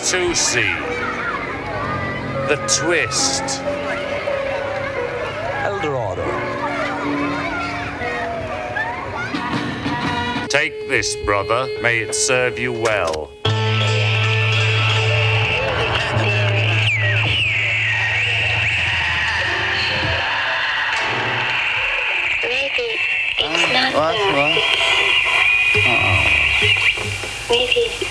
Tusi. The twist. Eldorado. Take this, brother. May it serve you well. Maybe it's not What? that. What? Maybe